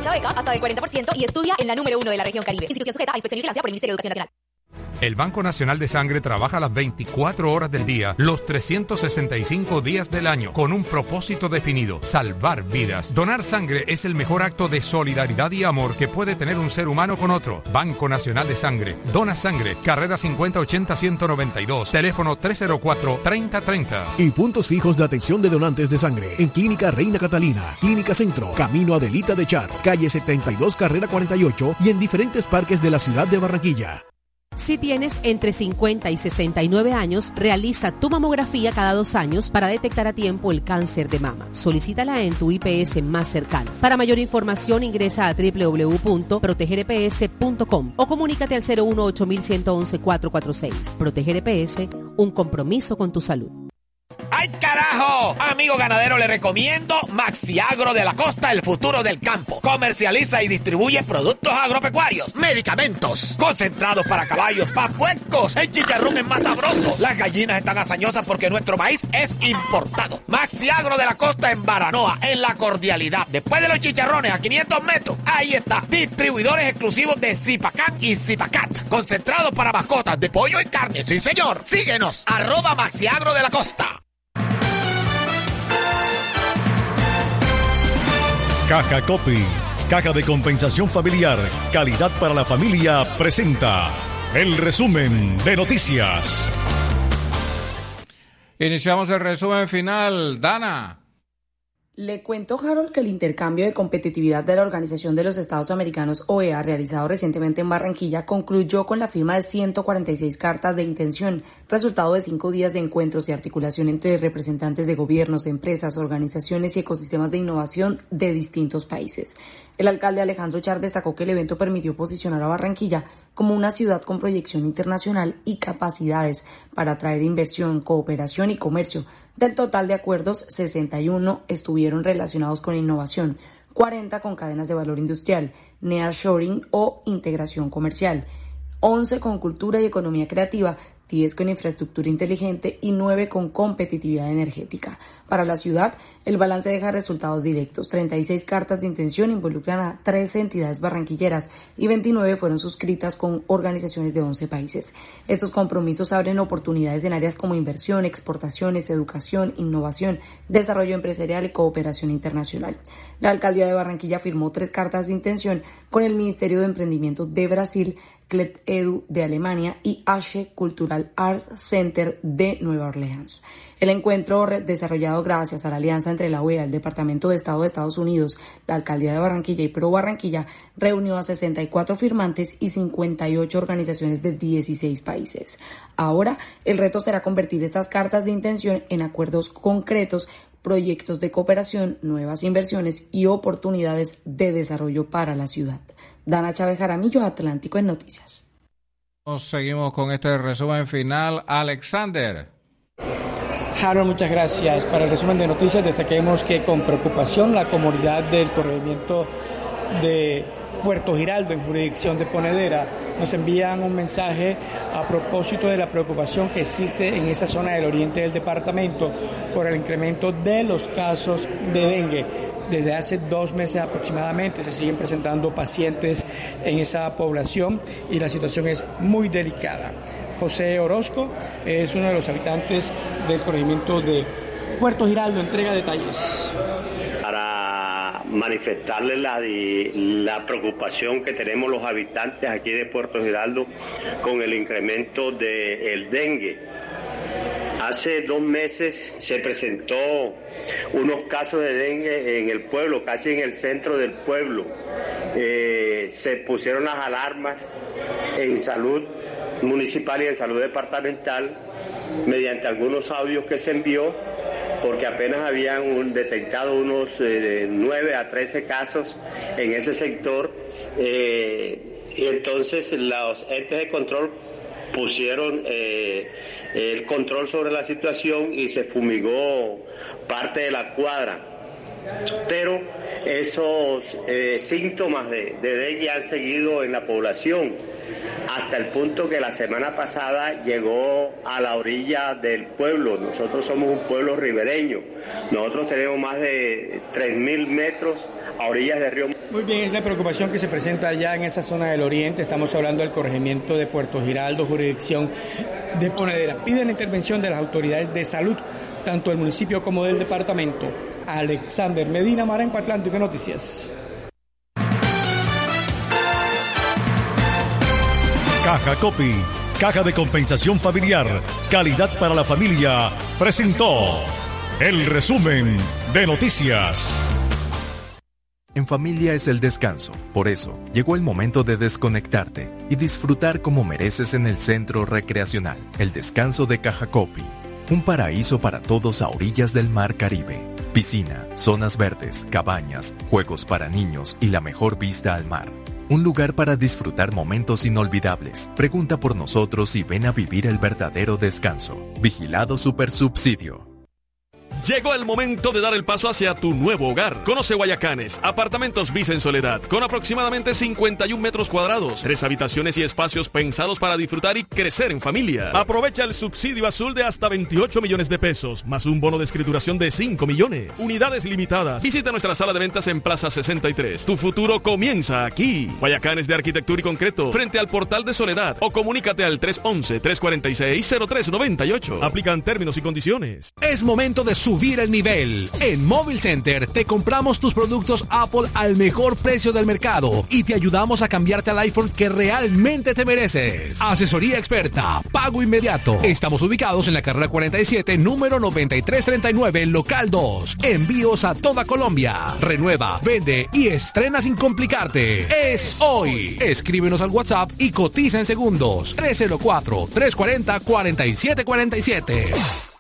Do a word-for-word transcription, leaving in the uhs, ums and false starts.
Aprovecha becas hasta del cuarenta por ciento y estudia en la número uno de la región Caribe. Institución sujeta a inspección y vigilancia por el Ministerio de Educación Nacional. El Banco Nacional de Sangre trabaja las veinticuatro horas del día, los trescientos sesenta y cinco días del año, con un propósito definido: salvar vidas. Donar sangre es el mejor acto de solidaridad y amor que puede tener un ser humano con otro. Banco Nacional de Sangre. Dona sangre. Carrera cincuenta ochenta ciento noventa y dos. Teléfono tres cero cuatro, treinta treinta. Y puntos fijos de atención de donantes de sangre en Clínica Reina Catalina, Clínica Centro, Camino Adelita de Char, calle setenta y dos, carrera cuarenta y ocho, y en diferentes parques de la ciudad de Barranquilla. Si tienes entre cincuenta y sesenta y nueve años, realiza tu mamografía cada dos años para detectar a tiempo el cáncer de mama. Solicítala en tu I P S más cercano. Para mayor información ingresa a doble u doble u doble u punto proteger e pe ese punto com o comunícate al cero uno ocho uno uno uno cuatro cuatro seis. Proteger E P S, un compromiso con tu salud. ¡Ay, carajo! Amigo ganadero, le recomiendo Maxiagro de la Costa, el futuro del campo. Comercializa y distribuye productos agropecuarios, medicamentos, concentrados para caballos, para puercos. El chicharrón es más sabroso. Las gallinas están hazañosas porque nuestro maíz es importado. Maxiagro de la Costa en Baranoa, en La Cordialidad. Después de los chicharrones, a quinientos metros, ahí está. Distribuidores exclusivos de Zipacan y Zipacat. Concentrados para mascotas de pollo y carne. Sí, señor. Síguenos. Arroba Maxiagro de la Costa. Caja Copy, Caja de Compensación Familiar, calidad para la familia, presenta el resumen de noticias. Iniciamos el resumen final. Dana. Le cuento, Harold, que el intercambio de competitividad de la Organización de los Estados Americanos, O E A, realizado recientemente en Barranquilla, concluyó con la firma de ciento cuarenta y seis cartas de intención, resultado de cinco días de encuentros y articulación entre representantes de gobiernos, empresas, organizaciones y ecosistemas de innovación de distintos países. El alcalde Alejandro Char destacó que el evento permitió posicionar a Barranquilla como una ciudad con proyección internacional y capacidades para atraer inversión, cooperación y comercio. Del total de acuerdos, sesenta y uno estuvieron relacionados con innovación, cuarenta con cadenas de valor industrial, nearshoring o integración comercial, once con cultura y economía creativa, diez con infraestructura inteligente y nueve con competitividad energética. Para la ciudad, el balance deja resultados directos. treinta y seis cartas de intención involucran a trece entidades barranquilleras y veintinueve fueron suscritas con organizaciones de once países. Estos compromisos abren oportunidades en áreas como inversión, exportaciones, educación, innovación, desarrollo empresarial y cooperación internacional. La alcaldía de Barranquilla firmó tres cartas de intención con el Ministerio de Emprendimiento de Brasil, Clet Edu de Alemania y Ashe Cultural Arts Center de Nueva Orleans. El encuentro, desarrollado gracias a la alianza entre la O E A, el Departamento de Estado de Estados Unidos, la Alcaldía de Barranquilla y Pro Barranquilla, reunió a sesenta y cuatro firmantes y cincuenta y ocho organizaciones de dieciséis países. Ahora, el reto será convertir estas cartas de intención en acuerdos concretos, proyectos de cooperación, nuevas inversiones y oportunidades de desarrollo para la ciudad. Dana Chávez Jaramillo, Atlántico en Noticias. Seguimos con este resumen final. Alexander. Harold, muchas gracias. Para el resumen de noticias destaquemos que con preocupación la comunidad del corregimiento de Puerto Giraldo, en jurisdicción de Ponedera, nos envían un mensaje a propósito de la preocupación que existe en esa zona del oriente del departamento por el incremento de los casos de dengue. Desde hace dos meses aproximadamente se siguen presentando pacientes en esa población y la situación es muy delicada. José Orozco es uno de los habitantes del corregimiento de Puerto Giraldo, entrega detalles. Para manifestarles la, la preocupación que tenemos los habitantes aquí de Puerto Giraldo con el incremento del dengue. Hace dos meses se presentó unos casos de dengue en el pueblo, casi en el centro del pueblo. Eh, se pusieron las alarmas en salud municipal y en salud departamental mediante algunos audios que se envió, porque apenas habían un, detectado unos eh, nueve a trece casos en ese sector. Eh, y entonces los entes de control pusieron eh, el control sobre la situación y se fumigó parte de la cuadra. Pero esos eh, síntomas de, de dengue han seguido en la población. hasta el punto que la semana pasada llegó a la orilla del pueblo. Nosotros somos un pueblo ribereño. Nosotros tenemos más de tres mil metros a orillas del río. Muy bien, es la preocupación que se presenta allá en esa zona del oriente. Estamos hablando del corregimiento de Puerto Giraldo, jurisdicción de Ponedera. Piden la intervención de las autoridades de salud, tanto del municipio como del departamento. Alexander Medina, Marenco Atlántico Noticias. Caja Copy, Caja de Compensación Familiar, Calidad para la Familia, presentó el resumen de noticias. En familia es el descanso, por eso llegó el momento de desconectarte y disfrutar como mereces en el Centro Recreacional, el descanso de Caja Copy. Un paraíso para todos a orillas del Mar Caribe. Piscina, zonas verdes, cabañas, juegos para niños y la mejor vista al mar. Un lugar para disfrutar momentos inolvidables. Pregunta por nosotros y ven a vivir el verdadero descanso. Vigilado Supersubsidio. Llegó el momento de dar el paso hacia tu nuevo hogar. Conoce Guayacanes, apartamentos Visa en Soledad, con aproximadamente cincuenta y un metros cuadrados, tres habitaciones y espacios pensados para disfrutar y crecer en familia. Aprovecha el subsidio azul de hasta veintiocho millones de pesos, más un bono de escrituración de cinco millones. Unidades limitadas. Visita nuestra sala de ventas en Plaza sesenta y tres. Tu futuro comienza aquí. Guayacanes de Arquitectura y Concreto, frente al Portal de Soledad, o comunícate al tres once, tres cuarenta y seis, cero tres noventa y ocho. Aplican términos y condiciones. Es momento de subir el nivel. En Móvil Center te compramos tus productos Apple al mejor precio del mercado y te ayudamos a cambiarte al iPhone que realmente te mereces. Asesoría experta, pago inmediato. Estamos ubicados en la carrera cuarenta y siete, número noventa y tres treinta y nueve, local dos. Envíos a toda Colombia. Renueva, vende y estrena sin complicarte. Es hoy. Escríbenos al WhatsApp y cotiza en segundos. tres cero cuatro, tres cuarenta, cuarenta y siete cuarenta y siete.